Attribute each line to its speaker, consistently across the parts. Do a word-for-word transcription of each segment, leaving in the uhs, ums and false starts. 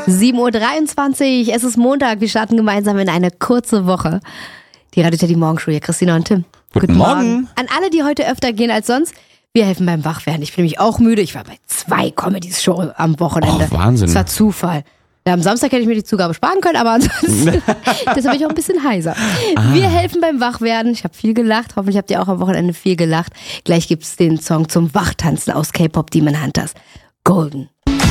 Speaker 1: sieben Uhr dreiundzwanzig, es ist Montag, wir starten gemeinsam in eine kurze Woche. Die Radio Teddy Morgenshow, hier Christina und Tim.
Speaker 2: Guten, Guten Morgen. Morgen.
Speaker 1: An alle, die heute öfter gehen als sonst, wir helfen beim Wachwerden. Ich bin nämlich auch müde, ich war bei zwei Comedy-Shows am Wochenende.
Speaker 2: Oh, Wahnsinn.
Speaker 1: Das war Zufall. Ja, am Samstag hätte ich mir die Zugabe sparen können, aber ansonsten deshalb bin ich auch ein bisschen heiser. Ah. Wir helfen beim Wachwerden. Ich habe viel gelacht. Hoffentlich habt ihr auch am Wochenende viel gelacht. Gleich gibt's den Song zum Wachtanzen aus K-Pop Demon Hunters. Golden.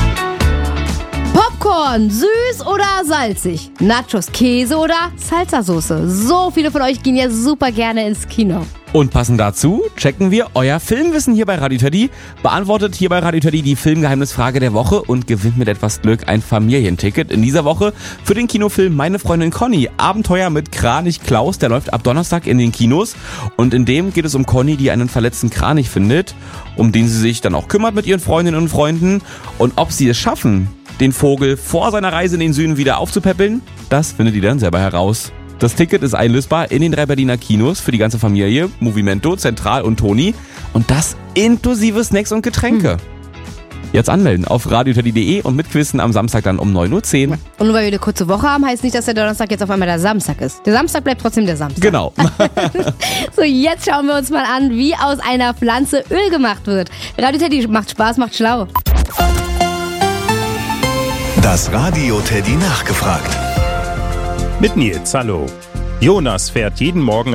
Speaker 1: Popcorn, süß oder salzig? Nachos, Käse oder Salsa-Soße? So viele von euch gehen ja super gerne ins Kino.
Speaker 2: Und passend dazu checken wir euer Filmwissen hier bei Radio Teddy. Beantwortet hier bei Radio Teddy die Filmgeheimnisfrage der Woche und gewinnt mit etwas Glück ein Familienticket. In dieser Woche für den Kinofilm Meine Freundin Conny. Abenteuer mit Kranich Klaus, der läuft ab Donnerstag in den Kinos. Und in dem geht es um Conny, die einen verletzten Kranich findet, um den sie sich dann auch kümmert mit ihren Freundinnen und Freunden. Und ob sie es schaffen, den Vogel vor seiner Reise in den Süden wieder aufzupäppeln, das findet ihr dann selber heraus. Das Ticket ist einlösbar in den drei Berliner Kinos für die ganze Familie, Movimento, Zentral und Toni. Und das inklusive Snacks und Getränke. Hm. Jetzt anmelden auf radio teddy punkt de und mitquissen am Samstag dann um neun Uhr zehn.
Speaker 1: Und nur weil wir eine kurze Woche haben, heißt nicht, dass der Donnerstag jetzt auf einmal der Samstag ist. Der Samstag bleibt trotzdem der Samstag.
Speaker 2: Genau.
Speaker 1: So, jetzt schauen wir uns mal an, wie aus einer Pflanze Öl gemacht wird. Radio Teddy macht Spaß, macht schlau.
Speaker 3: Das Radio Teddy nachgefragt.
Speaker 4: Mit Nils, hallo. Jonas fährt jeden Morgen